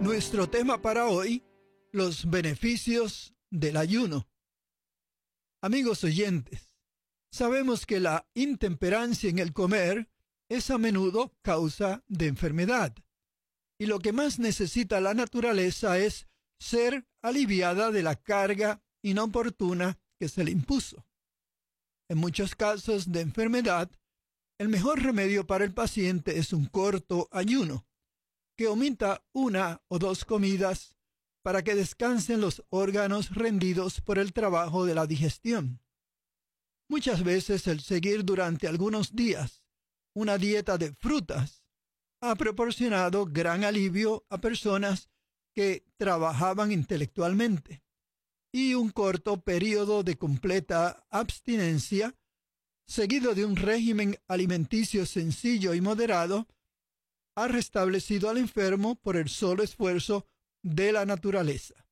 Nuestro tema para hoy, los beneficios del ayuno. Amigos oyentes, sabemos que la intemperancia en el comer es a menudo causa de enfermedad, y lo que más necesita la naturaleza es ser aliviada de la carga inoportuna que se le impuso. En muchos casos de enfermedad, el mejor remedio para el paciente es un corto ayuno, que omita 1 o 2 comidas para que descansen los órganos rendidos por el trabajo de la digestión. Muchas veces el seguir durante algunos días una dieta de frutas ha proporcionado gran alivio a personas que trabajaban intelectualmente, y un corto periodo de completa abstinencia, seguido de un régimen alimenticio sencillo y moderado, ha restablecido al enfermo por el solo esfuerzo de la naturaleza.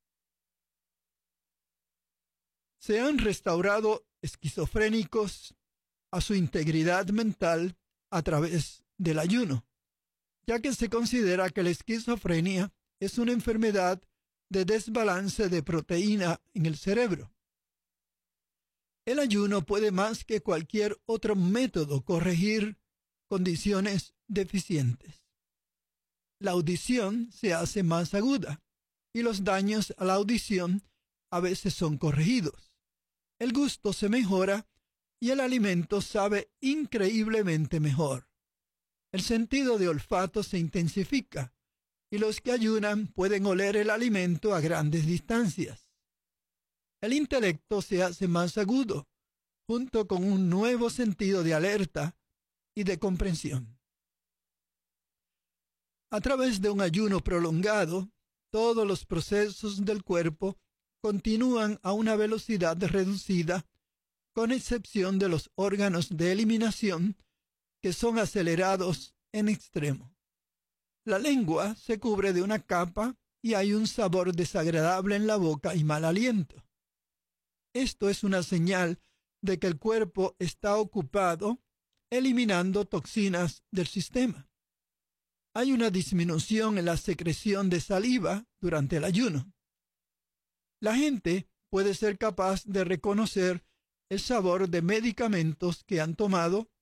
Se han restaurado esquizofrénicos a su integridad mental a través del ayuno, ya que se considera que la esquizofrenia es una enfermedad de desbalance de proteína en el cerebro. El ayuno puede más que cualquier otro método corregir condiciones deficientes. La audición se hace más aguda y los daños a la audición a veces son corregidos. El gusto se mejora y el alimento sabe increíblemente mejor. El sentido de olfato se intensifica y los que ayunan pueden oler el alimento a grandes distancias. El intelecto se hace más agudo, junto con un nuevo sentido de alerta y de comprensión. A través de un ayuno prolongado, todos los procesos del cuerpo continúan a una velocidad reducida, con excepción de los órganos de eliminación, que son acelerados en extremo. La lengua se cubre de una capa y hay un sabor desagradable en la boca y mal aliento. Esto es una señal de que el cuerpo está ocupado eliminando toxinas del sistema. Hay una disminución en la secreción de saliva durante el ayuno. La gente puede ser capaz de reconocer el sabor de medicamentos que han tomado